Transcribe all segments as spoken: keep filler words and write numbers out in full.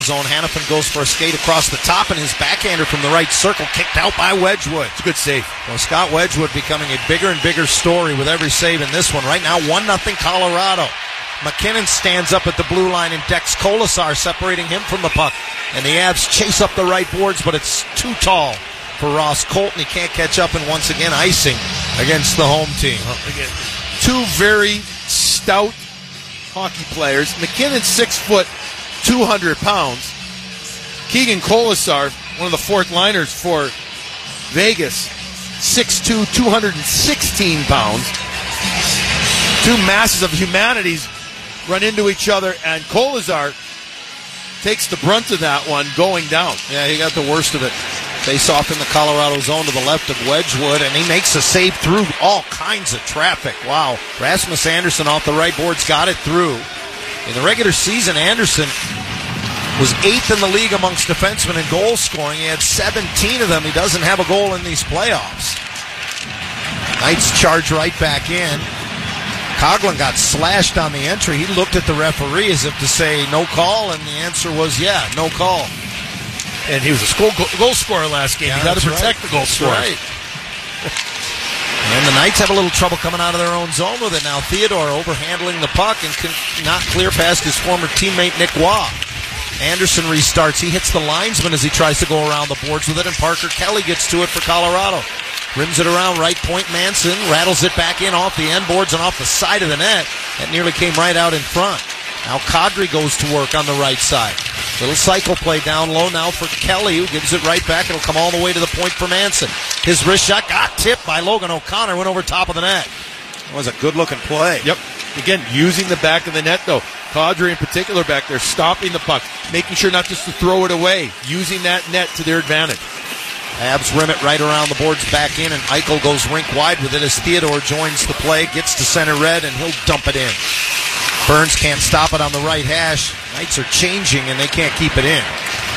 zone. Hanifin goes for a skate across the top, and his backhander from the right circle kicked out by Wedgwood. It's a good save. Well, Scott Wedgwood becoming a bigger and bigger story with every save in this one. Right now, one nothing Colorado. McKinnon stands up at the blue line and decks Kolasar, separating him from the puck. And the Avs chase up the right boards, but it's too tall for Ross Colton. He can't catch up, and once again, icing against the home team. Oh, again, two very stout hockey players. McKinnon, six foot, two hundred pounds. Keegan Kolasar, one of the fourth liners for Vegas, six two, two hundred sixteen pounds. Two masses of humanities run into each other, and Kolasar takes the brunt of that one going down. Yeah, he got the worst of it. Face off in the Colorado zone to the left of Wedgwood, and he makes a save through all kinds of traffic. Wow. Rasmus Andersson off the right boards got it through. In the regular season, Andersson was eighth in the league amongst defensemen in goal scoring. He had seventeen of them. He doesn't have a goal in these playoffs. Knights charge right back in. Coughlin got slashed on the entry. He looked at the referee as if to say no call, and the answer was yeah, no call. And he was a goal, goal scorer last game. Yeah, you got to protect right. the goal scorer. Right. And the Knights have a little trouble coming out of their own zone with it now. Theodore overhandling the puck and can not clear past his former teammate Nick Waugh. Anderson restarts. He hits the linesman as he tries to go around the boards with it, and Parker Kelly gets to it for Colorado. Rims it around right point. Manson rattles it back in off the end boards and off the side of the net. That nearly came right out in front. Now Kadri goes to work on the right side. Little cycle play down low now for Kelly, who gives it right back. It'll come all the way to the point for Manson. His wrist shot got tipped by Logan O'Connor, went over top of the net. That was a good-looking play. Yep. Again, using the back of the net, though. Kadri in particular back there, stopping the puck, making sure not just to throw it away, using that net to their advantage. Avs rim it right around the boards back in, and Eichel goes rink wide with it as Theodore joins the play, gets to center red, and he'll dump it in. Burns can't stop it on the right hash. Knights are changing, and they can't keep it in.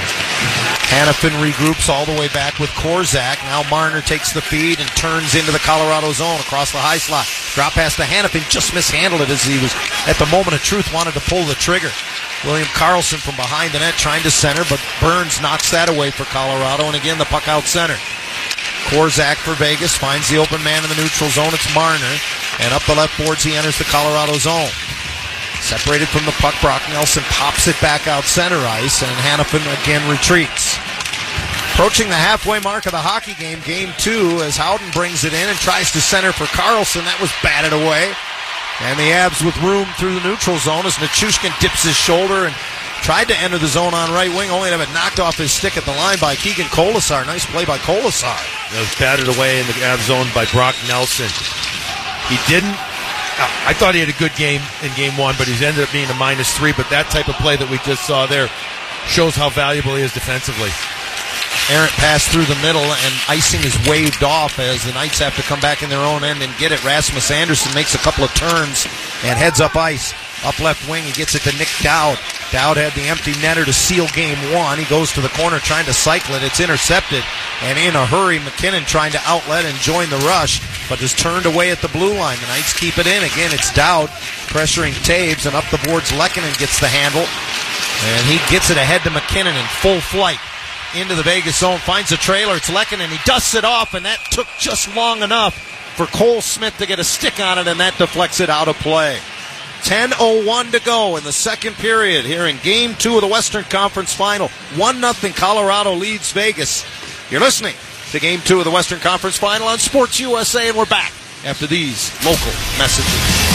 Hanifin regroups all the way back with Korzak. Now Marner takes the feed and turns into the Colorado zone across the high slot. Drop pass to Hanifin, just mishandled it as he was, at the moment of truth, wanted to pull the trigger. William Karlsson from behind the net trying to center, but Burns knocks that away for Colorado, and again the puck out center. Korzak for Vegas finds the open man in the neutral zone. It's Marner, and up the left boards he enters the Colorado zone. Separated from the puck, Brock Nelson pops it back out center ice, and Hanifin again retreats. Approaching the halfway mark of the hockey game, game two, as Howden brings it in and tries to center for Karlsson. That was batted away. And the Avs with room through the neutral zone as Nichushkin dips his shoulder and tried to enter the zone on right wing, only to have it knocked off his stick at the line by Keegan Kolasar. Nice play by Kolasar. It was batted away in the Avs zone by Brock Nelson. He didn't I thought he had a good game in game one, but he's ended up being a minus three. But that type of play that we just saw there shows how valuable he is defensively. Errant pass through the middle, and icing is waved off as the Knights have to come back in their own end and get it. Rasmus Andersson makes a couple of turns and heads up ice. Up left wing, he gets it to Nick Dowd. Dowd had the empty netter to seal game one. He goes to the corner trying to cycle it. It's intercepted, and in a hurry, McKinnon trying to outlet and join the rush, but is turned away at the blue line. The Knights keep it in. Again, it's Dowd pressuring Taves, and up the boards, Lehkonen gets the handle, and he gets it ahead to McKinnon in full flight into the Vegas zone. Finds a trailer. It's Lehkonen. He dusts it off, and that took just long enough for Cole Smith to get a stick on it, and that deflects it out of play. ten oh one to go in the second period here in Game two of the Western Conference Final. one nothing Colorado leads Vegas. You're listening to Game two of the Western Conference Final on Sports U S A, and we're back after these local messages.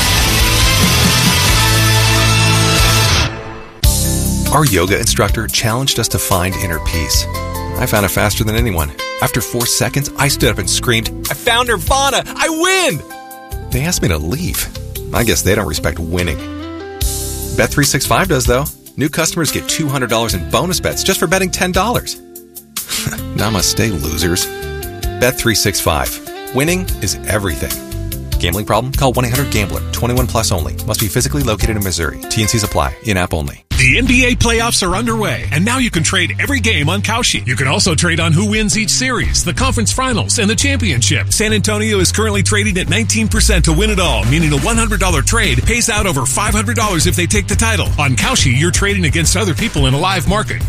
Our yoga instructor challenged us to find inner peace. I found it faster than anyone. After four seconds, I stood up and screamed, "I found Nirvana! I win!" They asked me to leave. I guess they don't respect winning. Bet three sixty-five does, though. New customers get two hundred dollars in bonus bets just for betting ten dollars. Namaste, losers. Bet three sixty-five. Winning is everything. Gambling problem? Call one eight hundred gambler. twenty-one plus only. Must be physically located in Missouri. T and C's apply. In-app only. The N B A playoffs are underway, and now you can trade every game on Kalshi. You can also trade on who wins each series, the conference finals, and the championship. San Antonio is currently trading at nineteen percent to win it all, meaning a one hundred dollars trade pays out over five hundred dollars if they take the title. On Kalshi, you're trading against other people in a live market.